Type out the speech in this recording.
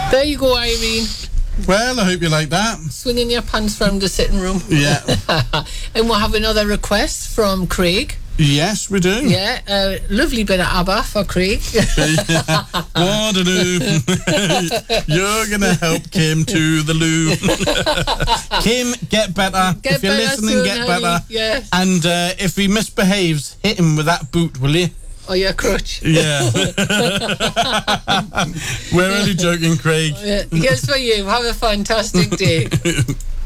There you go, Irene. Well, I hope you like that. Swinging your pants round the sitting room. Yeah. And we'll have another request from Craig. Yes, we do. Yeah, lovely bit of ABBA for Craig. Waterloo. You're going to help Kim to the loo. Kim, get better. If you're listening, soon, get honey. better. Yes. And if he misbehaves, hit him with that boot, will you? Or your crutch. Yeah. We're only joking, Craig. Yes, for you. Have a fantastic day.